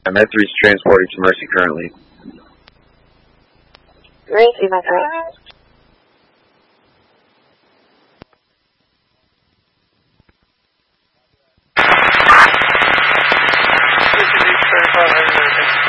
Med 3's transporting to Mercy currently. Great, Med 3. This is 3500 American.